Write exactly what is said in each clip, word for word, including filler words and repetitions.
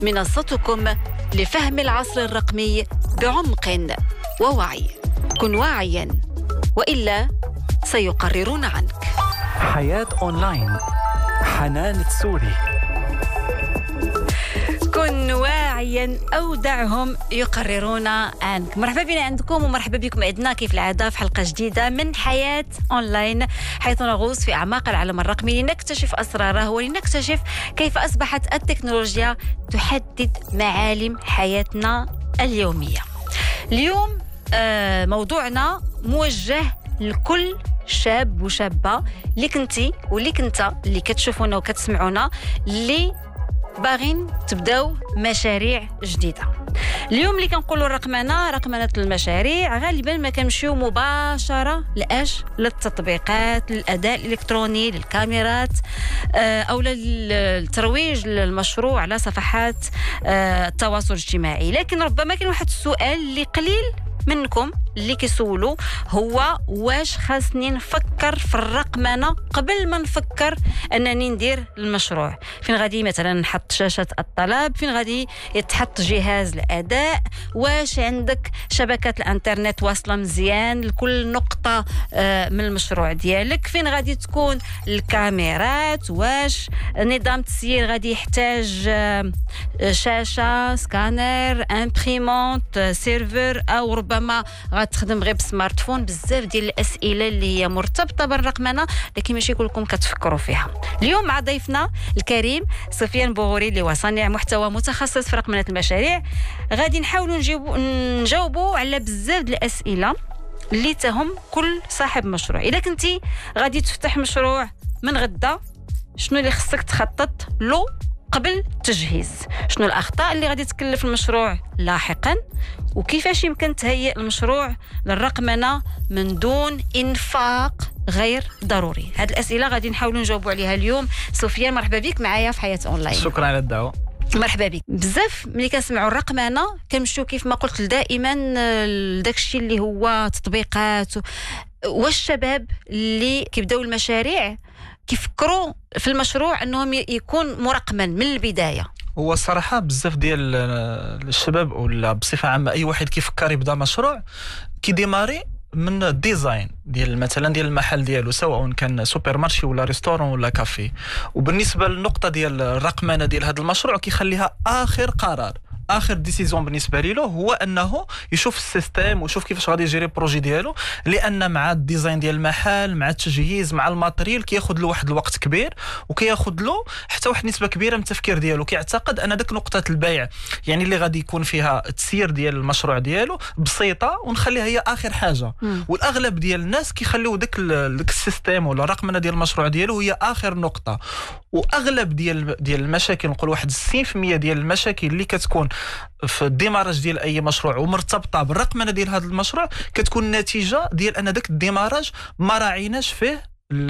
منصتكم لفهم العصر الرقمي بعمق ووعي. كن واعياً وإلا سيقررون عنك. حياة أونلاين، حنان تسوري. كن واعياً أو دعهم يقررون عنك. مرحبا بنا عندكم ومرحبا بكم عندنا كيف العادة في حلقة جديدة من حياة أونلاين، حيث نغوص في أعماق العالم الرقمي لنكتشف أسراره ولنكتشف كيف أصبحت التكنولوجيا تحدد معالم حياتنا اليومية. اليوم آه موضوعنا موجه لكل شاب وشابة اللي كنتي واللي كنت اللي كتشوفونا وكتسمعونا اللي باغين تبداو مشاريع جديدة. اليوم اللي كنقولوا الرقمنة رقمنة المشاريع غالبا ما كنمشيو مباشرة لأش للتطبيقات، للأداء الإلكتروني، للكاميرات أو للترويج للمشروع على صفحات التواصل الاجتماعي. لكن ربما كاين واحد السؤال اللي قليل منكم اللي كيسولوا هو واش خاصني نفكر في الرقمنة قبل ما نفكر أنني ندير المشروع؟ فين غادي مثلا نحط شاشة الطلب؟ فين غادي يتحط جهاز الأداء؟ واش عندك شبكة الانترنت واصلة مزيان لكل نقطة من المشروع ديالك؟ فين غادي تكون الكاميرات؟ واش نظام التسيير غادي يحتاج شاشة، سكانر، امبريمونت، سيرفر، أو ربما غتخدم غير بسمارت فون؟ بزاف ديال الاسئله اللي هي مرتبطه بالرقمنه لكن ماشي كلكم كتفكروا فيها. اليوم مع ضيفنا الكريم سفيان بوغوري اللي هو صانع محتوى متخصص في رقمنه المشاريع. غادي نحاولوا نجيبوا نجاوبوا على بزاف ديال الاسئله اللي تهم كل صاحب مشروع. اذا كنتي غادي تفتح مشروع من غدا، شنو اللي خصك تخطط له قبل التجهيز؟ شنو الأخطاء اللي غادي تكلف المشروع لاحقاً؟ وكيفاش يمكن تهيئ المشروع للرقمنة من دون إنفاق غير ضروري؟ هذه الأسئلة غادي نحاولوا نجاوبوا عليها اليوم. سفيان، مرحبا بك معايا في حياة أونلاين. شكرا على الدعوة. مرحبا بك. بزاف ملي كنسمعوا الرقمنة كنمشيو كيف ما قلت دائما لداك الشيء اللي هو تطبيقات. والشباب اللي كيبداو المشاريع كيفكروا في المشروع انهم يكون مرقمن من البدايه. هو الصراحه بزاف ديال الشباب ولا بصفه عامه اي واحد كيفكر يبدا مشروع كيديماري من الديزاين ديال مثلا ديال المحل ديالو، سواء كان سوبر مارشي ولا ريستورون ولا كافي. وبالنسبه للنقطه ديال الرقمنه ديال هذا المشروع كيخليها اخر قرار، اخر ديسيزيون بالنسبه له هو انه يشوف السيستم ويشوف كيفاش غادي يجيري البروجي ديالو، لان مع الديزاين ديال المحل مع التجهيز مع الماتريال كياخذ له واحد الوقت كبير وكياخذ له حتى واحد نسبه كبيره من التفكير ديالو. كيعتقد ان داك نقطه البيع يعني اللي غادي يكون فيها التسيير ديال المشروع ديالو بسيطه ونخليها هي اخر حاجه. م. والاغلب ديال الناس كيخليو داك داك السيستم ولا الرقمنه ديال المشروع ديالو هي اخر نقطه. واغلب ديال ديال المشاكل، نقول واحد ستين بالمئة ديال المشاكل اللي كتكون في الديماراج ديال اي مشروع ومرتبطه بالرقمنه ديال هذا المشروع كتكون نتيجه ديال ان داك الديماراج ما راعيناش فيه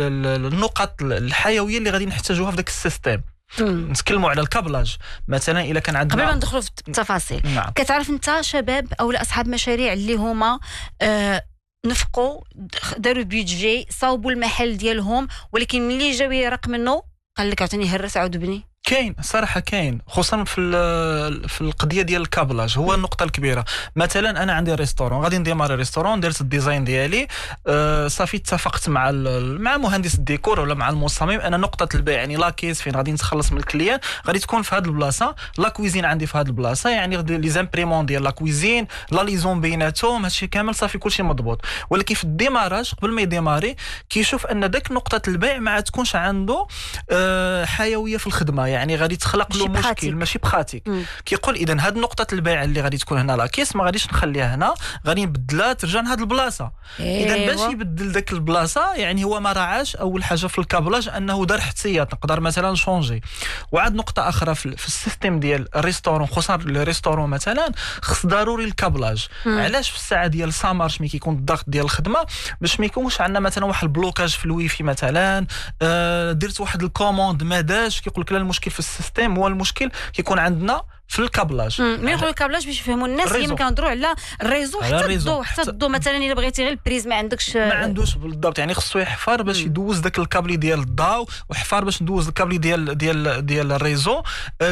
النقط الحيويه اللي غادي نحتاجوها في داك السيستم. نتكلموا على الكابلاج مثلا. الا كان عندنا قبل ما ندخلوا في التفاصيل، نعم. كتعرف انت شباب او اصحاب مشاريع اللي هما آه نفقوا داروا بيدجي صاوبوا المحل ديالهم، ولكن ملي جاو يرقمنوا قال لك عاوتاني هرس عاود بني؟ كاين صراحه كاين، خصوصا في في القضيه ديال الكابلاج هو النقطه الكبيره. مثلا انا عندي ريستورون، غادي نديماري ريستورون، درت الديزاين ديالي، أه صافي اتفقت مع مع مهندس الديكور ولا مع المصمم انا نقطه البيع يعني لاكيس فين غادي نتخلص من الكليان غادي تكون في هذه البلاصه، لا كويزين عندي في هذه البلاصه، يعني لي زامبريمون ديال لا كويزين لا ليزون بيناتهم هادشي كامل صافي كلشي مضبوط. ولكن في الديماراج قبل ما يديماري كيشوف ان داك نقطه البيع ما تكونش عنده أه حيويه في الخدمه، يعني غادي تخلق له مشكل ماشي بخاتيك. كيقول اذا هاد نقطه البيع اللي غادي تكون هنا لاكيس ما غاديش نخليها هنا، غادي نبدلها ترجع لهاد البلاصه. إيه اذا باش يبدل داك البلاصه يعني هو ما راعاش اول حاجه في الكابلاج انه دار احتياط نقدر مثلا شونجي. وعاد نقطه اخرى في, في السيستم ديال الريستورون، خصوصا الريستورون مثلا خص ضروري الكابلاج. علاش؟ في الساعه ديال سامارش ملي كيكون الضغط ديال الخدمه باش ما يكونش عندنا مثلا واحد البلوكاج في الويفي مثلا، آه درت واحد الكوموند ما داش كيقول لك لا المشكل في السيستم، هو المشكل كيكون عندنا في الكابلاج. ملي نقولوا الكابلاج باش يفهموا الناس هي كنهضروا على الريزو حتى الضو حتى الضو مثلا الا بغيتي غير البريز ما عندكش ما عندوش بالضبط يعني خصو يحفر باش يدوز داك الكابلي ديال الضو وحفار باش ندوز الكابلي ديال ديال ديال الريزو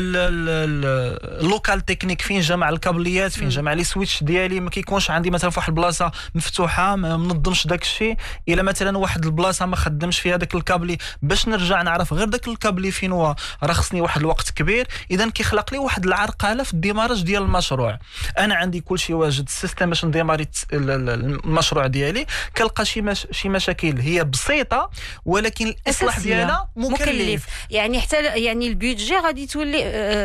اللوكال تكنيك فين جمع الكابليات فين جمع لي سويتش ديالي ما كيكونش عندي مثلا في واحد البلاصه مفتوحه ما منظمش داك الشيء الا مثلا واحد البلاصه ما خدمش فيها داك الكابلي باش نرجع نعرف غير داك الكابلي فين هو راه خصني واحد الوقت كبير اذا كيخلق لي واحد العرقله في الديمارج ديال المشروع. انا عندي كل شيء واجد السيستم باش نديماري المشروع ديالي كنلقى شي مش... شي مشاكل هي بسيطه ولكن الاصلاح ديالها مكلف. مكلف يعني حتى يعني البيدجي غادي تولي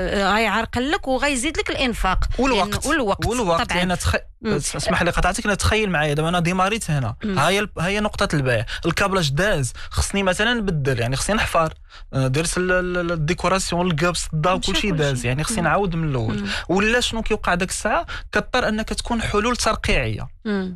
غيعرقل لك وغيزيد لك الانفاق والوقت والوقت, والوقت. طبعا يعني تخ... اسمح لي قطعتك نتخيل معايا دابا انا ديماريت هنا هاي هي نقطه البيع الكابلاج داز خصني مثلا نبدل يعني خصني نحفر درت الديكوراسيون القبس الضوء كل شيء داز يعني خصني نعاود من الاول ولا شنو كيوقع داك الساعه كضطر انك تكون حلول ترقيعيه.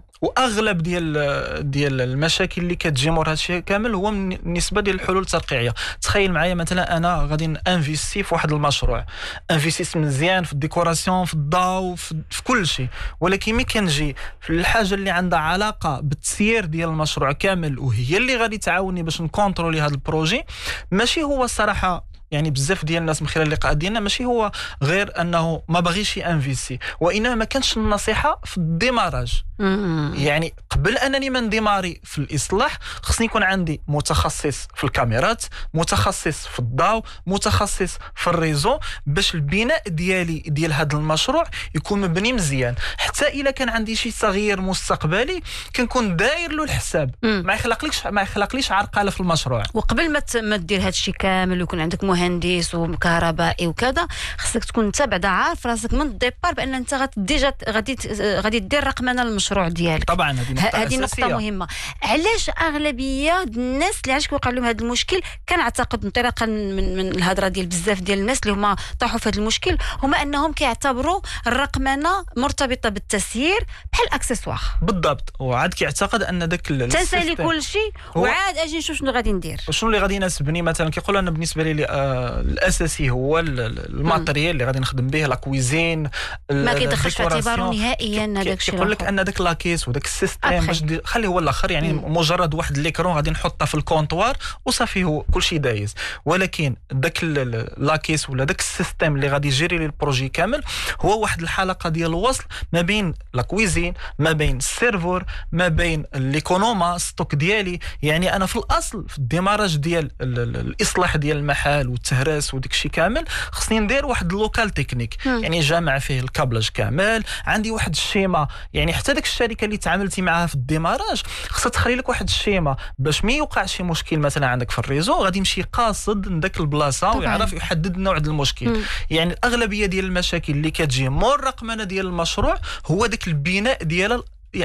واغلب ديال ديال المشاكل اللي كتجي مور هادشي كامل هو من النسبه ديال الحلول الترقيعيه. تخيل معايا مثلا انا غادي انفيستي في واحد المشروع انفيستيت مزيان في الديكوراسيون في الضوء في, في كل شيء ولكن ملي كنجي في الحاجه اللي عندها علاقه بالتسيير ديال المشروع كامل وهي اللي غادي تعاوني باش نكونترولي هذا البروجي ماشي هو الصراحه يعني بزاف ديال الناس من خلال اللقاء ديالنا ماشي هو غير انه ما باغيش ينفيستي وانما ما كانش النصيحه في الديماراج. يعني قبل انني ما نديماري في الاصلاح خصني يكون عندي متخصص في الكاميرات متخصص في الضوء متخصص في الريزو باش البناء ديالي ديال هذا المشروع يكون مبني مزيان حتى الا كان عندي شي تغيير مستقبلي كنكون داير له الحساب ما يخلقليش ما يخلقليش عرقله في المشروع. وقبل ما ما دير هذا الشيء كامل ويكون عندك مهندس وكهربائي وكذا خصك تكون انت بعدا عارف راسك من الديبار بان انت غادي غادي غادي دير رقمنه للمشروع ديالك. طبعا هذه نقطه مهمه. علاش اغلبيه الناس اللي علاش كيوقع لهم هذا المشكل كنعتقد انطلاقا من من الهضره ديال بزاف ديال الناس اللي هما طاحوا في هذا المشكل هما انهم كيعتبروا الرقمنه مرتبطه بالتسيير بحال اكسسوار بالضبط وعاد كيعتقد ان داك تنسالي كل شيء وعاد اجي نشوف شنو غادي ندير شنو اللي غادي يناسبني. مثلا كيقول انا بالنسبه لي آه الاساسي هو الماتريال اللي غادي نخدم به لا كويزين ما كيدخلش في اعتباره نهائيا هذاك الشيء. كيقول لك ان داك لاكيس وداك السيستم باش خليه هو الاخر يعني مم. مجرد واحد ليكرون غادي نحطها في الكونطوار وصافي هو كل شيء دايز ولكن داك لاكيس ولا داك السيستم اللي غادي يجري لي البروجي كامل هو واحد الحلقه ديال الوصل ما بين لا كويزين ما بين السيرفور ما بين ليكونوما ستوك ديالي. يعني انا في الاصل في الديماراج ديال الاصلاح ديال المحل والتهراس وداك الشيء كامل خصني ندير واحد اللوكال تكنيك مم. يعني جامع فيه الكابلاج كامل عندي واحد الشيما يعني حتى داك الشركه اللي تعاملتي معها في الديماراج خصها تخلي لك واحد الشيما باش ما يوقع شي مشكل مثلا عندك في الريزو غادي يمشي قاصد لذاك البلاصه ويعرف يحدد نوع المشكل. مم. يعني الاغلبيه ديال المشاكل اللي كتجي مور الرقمنه ديال المشروع هو داك البناء ديال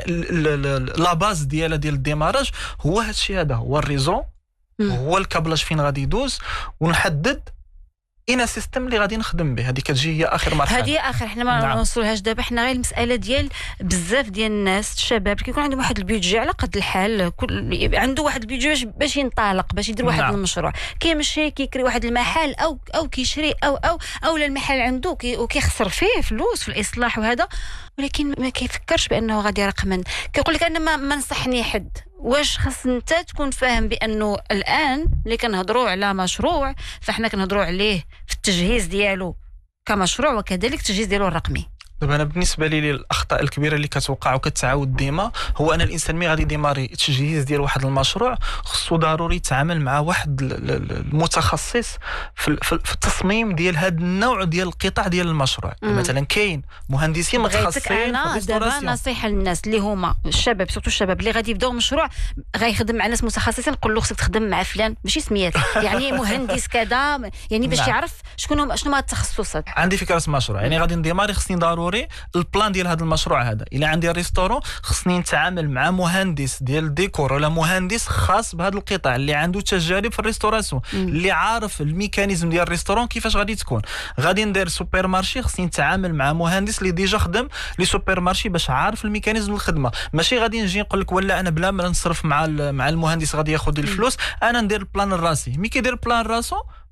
لا باز ديالها ديال الديماراج هو هذا الشيء هذا هو الريزو هو الكابلاج فين غادي يدوز ونحدد اين سيستم اللي غادي نخدم به. هذه كتجي هي اخر مرحله هذه اخر حنا ما نعم. نوصلوهاش دابا حنا غير المساله ديال بزاف ديال الناس الشباب كيكون عندهم واحد البيدجي على قد الحال كل عنده واحد البيدجي باش باش ينطلق باش يدير واحد نعم. المشروع كيمشي كيكري واحد المحل او او كيشري او او او المحل عنده كي وكيخسر فيه فلوس في الاصلاح وهذا ولكن ما كيفكرش بانه غادي يرقمن. كيقول لك انا ما, ما نصحني حد. واش خاص انت تكون فاهم بانه الان اللي كنهضروا على مشروع فاحنا كنهضروا عليه في التجهيز ديالو كمشروع وكذلك التجهيز ديالو الرقمي. دابا انا بالنسبه لي الاخطاء الكبيره اللي كتوقع وكتعاود ديما هو ان الانسان ملي غادي يديماري التجهيز ديال واحد المشروع خصو ضروري يتعامل مع واحد المتخصص في, في التصميم ديال هذا النوع ديال القطع ديال المشروع. مثلا كاين مهندسين متخصصين في الريستوراسيون. نصيحه للناس اللي هما الشباب سورتو الشباب اللي غادي يبداو مشروع غيخدم مع ناس متخصصين نقول له خصك تخدم مع فلان ماشي سميات يعني مهندس كذا يعني باش يعرف شكون شنو هما التخصصات. عندي فكره مشروع يعني غادي نديماري خصني ضروري البلان ديال هذا المشروع هذا. الا عندي ريستورون خصني نتعامل مع مهندس ديال الديكور ولا مهندس خاص بهذه القطع اللي عنده تجارب في الريستوراسيون اللي عارف الميكانيزم ديال الريستورون كيفاش غادي تكون. غادي ندير سوبر مارشي خصني نتعامل مع مهندس اللي ديجا خدم لي سوبر مارشي باش عارف الميكانيزم الخدمه. ماشي غادي نجي نقول لك ولا انا بلا ما نصرف مع مع المهندس غادي ياخذ الفلوس انا ندير البلان الراسي. مي كيدير البلان راسو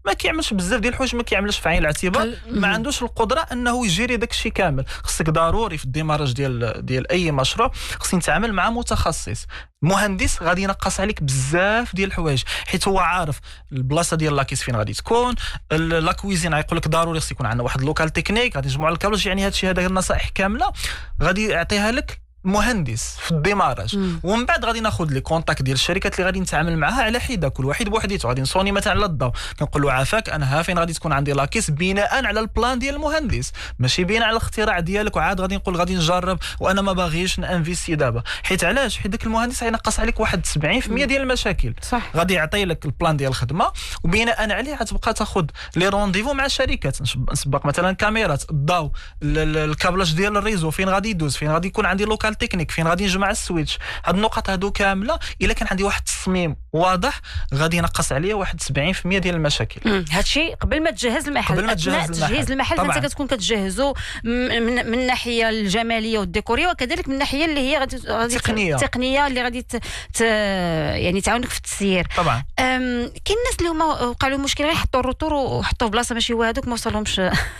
ما كيعملش بزاف ديال الحوايج، ما كيعملش في عين الاعتبار، ما عندوش القدره انه يجيري داك الشيء كامل. خصك ضروري في الديماراج ديال ديال اي مشروع خصك نتعامل مع متخصص مهندس غادي ينقص عليك بزاف ديال الحوايج، حيت هو عارف البلاصه ديال لاكيس فين غادي تكون. لا كويزين غيقول لك ضروري خص يكون عندنا واحد اللوكال تكنيك، غادي نجمعوا الكابلج. يعني هادشي هذا النصائح كامله غادي يعطيها لك مهندس في الديماراج، ومن بعد غادي ناخذ لي كونتاكت ديال الشركات اللي غادي نتعامل معها على حده، كل واحد بوحديته. غادي نصوني مثلا على الضوء كنقول له عافاك انا ها فين غادي تكون عندي لاكيس بناء على البلان ديال المهندس، ماشي بناء على الاختراع ديالك وعاد غادي نقول غادي نجرب وانا ما باغيش نانفيستي دابا. حيت علاش؟ حيت داك المهندس غينقص عليك واحد سبعين بالمئة ديال المشاكل. صح. غادي يعطي لك البلان ديال الخدمه، وبناء عليه غتبقى تاخذ لي رونديفو مع الشركات. نسبق مثلا كاميرات الضوء، الكابلاج ديال الريزو فين غادي يدوز، فين غادي يكون عندي لوكال تكنيك، فين غادي نجمع السويتش. هاد النقط هادو كامله الا كان عندي واحد التصميم واضح غادي ينقص عليا واحد سبعين بالمئة ديال المشاكل. هادشي قبل ما تجهز المحل. قبل ما تجهز المحل. تجهيز المحل فانت كتكون كتجهزه من, من الناحيه الجماليه والديكوريه، وكذلك من الناحيه اللي هي غادي التقنيه التقنيه اللي غادي ت... ت... يعني تعاونك في التسيير. طبعا أم... كاين الناس اللي هما وقع لهم مشكل غير يحطوا الروتور وحطوه في بلاصه ماشي هو هذوك ما وصلهمش.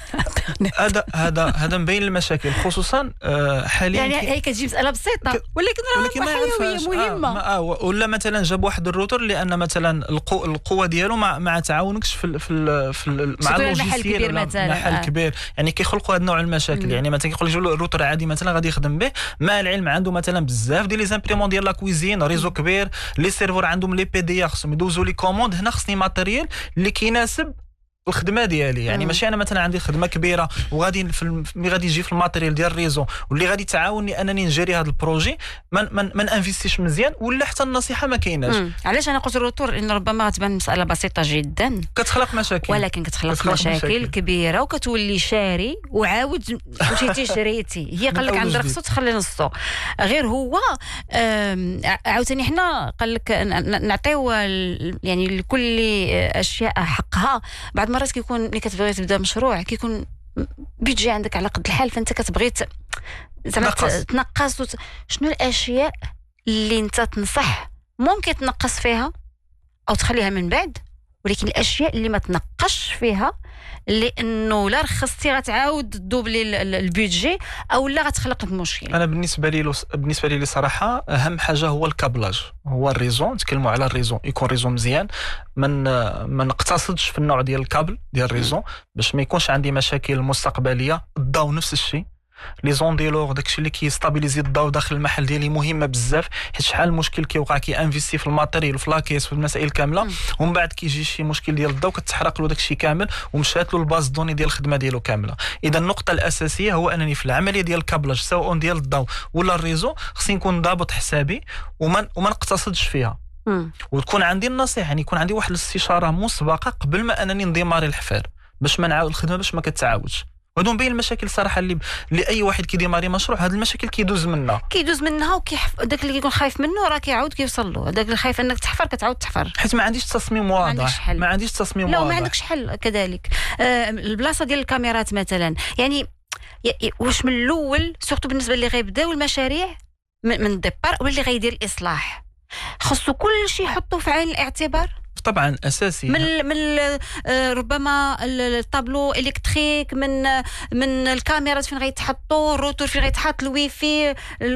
هذا هذا هذا مبين المشاكل، خصوصا حاليا يعني هي كتجي مساله بسيطه ك... ولكن راه حيويه مهمه. آه آه ولا مثلا جاب واحد الروتور لان مثلا القو... القوه ديالو ما, ما تعاونكش في ال... في ال... في ال... مع اللوجيستير مثلا محل آه. كبير. يعني كيخلقوا هذا النوع المشاكل. مم. يعني مثلا كيقول لك الروتور عادي مثلا غادي يخدم به، مع العلم عنده مثلا بزاف ديال لي زامبريمون ديال لا كويزين، ريزو كبير، لي سيرفور عندهم لي بي دي خصهم يدوزوا لي كوموند. هنا خصني ماتيريال اللي كيناسب الخدمه ديالي. يعني ماشي انا مثلا عندي خدمه كبيره وغادي في ملي غادي يجي في الماتيريال ديال الريزو واللي غادي تعاوني انني نجري هذا البروجي ما من من انفيستيش مزيان، ولا حتى النصيحه ما كايناش. علاش انا قلت الروتور؟ ان ربما تبان مساله بسيطه جدا كتخلق مشاكل، ولكن كتخلق, كتخلق مشاكل, مشاكل كبيره، وكتولي شاري وعاود مشيتي شريتي. هي قال لك عند رخصو تخلي نصو. غير هو عاوتاني حنا قال لك نعطيو يعني لكل اشياء حقها. بعد مرات كيكون ملي كتبغي تبدا مشروع كيكون بيجي عندك على قد الحال، فانت كتبغي زعما تنقص. وت... شنو الاشياء اللي انت تنصح ممكن تنقص فيها او تخليها من بعد، ولكن الاشياء اللي ما تنقصش فيها لانه لا رخصتي غتعاود دوبلي البيدجي او لا غتخلق لك مشكل. انا بالنسبه لي بالنسبه لي صراحه اهم حاجه هو الكابلاج، هو الريزو. نتكلموا على الريزو، يكون ريزو مزيان، من ما نقتصدش في النوع ديال الكابل ديال الريزو باش ما يكونش عندي مشاكل مستقبليه. الضوء نفس الشيء، لي زونديلور داكشي اللي كيستابيليزي الضوء داخل المحل ديالي مهمه بزاف، حيت شحال المشكل كيوقع كي انفيستي في الماتيريال في لاكيس في المسائل كامله، ومن بعد كيجي شي مشكل ديال الضوء كتحرق له داكشي كامل ومشات له الباز دوني ديال الخدمه ديالو كامله. اذا النقطه الاساسيه هو انني في العمليه ديال الكابلاج سواء ديال الضوء ولا الريزو خصني نكون ضابط حسابي وما وما نقتصدش فيها. مم. وتكون عندي النصيحه، يعني يكون عندي واحد الاستشاره مسبقه قبل ما انني نديماري الحفار باش ما نعاود الخدمه باش ما كتعاودش. وهذو بين المشاكل صراحه اللي لاي واحد كيديماري مشروع، هذه المشاكل كيدوز منها كيدوز منها وكيحف داك اللي كيكون خايف منه راه كيعاود كيوصل له. هذاك اللي خايف انك تحفر كتعاود تحفر، حيت ما عنديش تصميم واضح. ما عنديش حل. ما عنديش تصميم لا واضح. لا ما عندكش حل. كذلك آه البلاصه ديال الكاميرات مثلا، يعني واش من الاول سورتو بالنسبه اللي غيبداو المشاريع من الديبار ولا اللي غيدير الاصلاح، خصو كل شيء يحطه في عين الاعتبار. طبعا اساسي من من ربما الطابلو الكتريك، من من الكاميرات فين غيتحطوا، الروتور فين غيتحط، الوي في،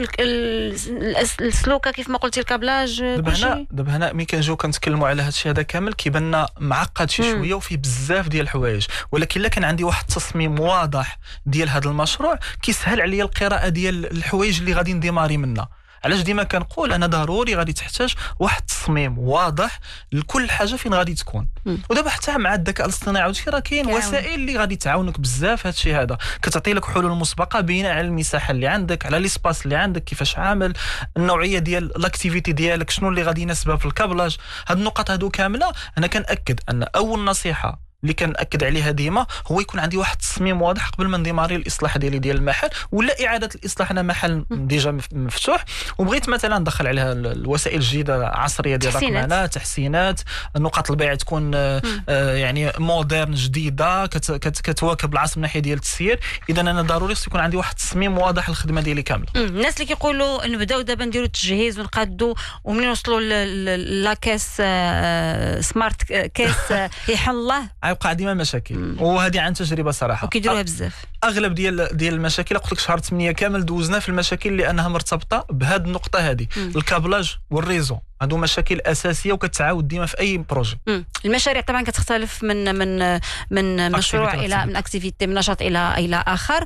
السلوكه كيف ما قلتي، الكابلاج. دابا هنا دابا هنا ملي كنجيو كنتكلموا على هذا الشيء هذا كامل كيبان لنا معقد شي شويه وفيه بزاف ديال الحوايج، ولكن الا كان عندي واحد التصميم واضح ديال هذا المشروع كيسهل عليا القراءه ديال الحوايج اللي غادي نديماري منها. علاش ديما كنقول انا ضروري غادي تحتاج واحد التصميم واضح لكل حاجه فين غادي تكون. ودابا حتى مع الذكاء الاصطناعي راه كاين وسائل اللي غادي تعاونك بزاف. هذا الشيء هذا كتعطي لك حلول مسبقه بناء على المساحه اللي عندك، على ليسباس اللي عندك، كيفاش عامل، النوعيه ديال لاكتيفيتي ديالك، شنو اللي غادي يناسبها في الكابلاج. هاد النقط هادو كامله انا كنأكد ان اول نصيحه اللي كنأكد عليها ديما هو يكون عندي واحد التصميم واضح قبل ما نديماري الاصلاح ديالي ديال المحل ولا اعاده الاصلاح. انا محل ديجا مفتوح وبغيت مثلا ندخل عليها الوسائل الجديده عصريه ديال الرقمنه، تحسينات، نقاط البيع تكون آه يعني مودرن جديده كت كت كتواكب العصر من ناحيه ديال التسيير. اذا انا ضروري خص يكون عندي واحد التصميم واضح للخدمه ديالي كامله. الناس اللي كيقولوا نبداو دابا نديروا التجهيز ونقادوا ومنين نوصلوا لاكاس سمارت كاس يحل الله غيوقع ديما مشاكل، وهذه عن تجربه صراحه وكيديروها بزاف. اغلب ديال ديال المشاكل قلت لك شهر ثمانية كامل دوزنا في المشاكل لانها مرتبطه بهذه النقطه هذه، الكابلاج والريزو هادو مشاكل اساسيه وكتعاود ديما في اي بروجي. المشاريع طبعا كتختلف من من من مشروع الى من اكتيفيتي من نشاط الى الى اخر.